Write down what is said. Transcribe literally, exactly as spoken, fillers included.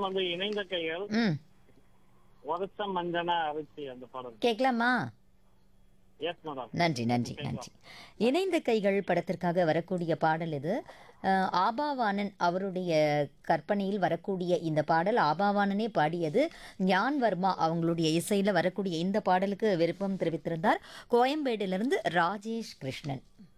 வந்து இணைந்த கைகள் ம் உரத்த மஞ்சனா அரிசி அந்த பாடல். கேட்கலாமா? Yes madam. நன்றி நன்றி நன்றி. இணைந்த கைகள் படத்திற்காக வரக்கூடிய பாடல் இது. அஹ், ஆபாவாணன் அவருடைய கற்பனையில் வரக்கூடிய இந்த பாடல் ஆபாவாணனே பாடியது. ஞான் வர்மா அவங்களுடைய இசையில் வரக்கூடிய இந்த பாடலுக்கு விருப்பம் தெரிவித்திருந்தார் கோயம்பேடிலிருந்து ராஜேஷ் கிருஷ்ணன்.